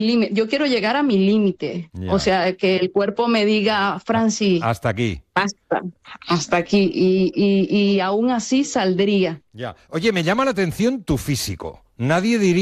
Yo quiero llegar a mi límite. Ya. O sea, que el cuerpo me diga, Francis, Hasta aquí. basta, hasta aquí. Y aún así saldría. Ya. Oye, me llama la atención tu físico. Nadie diría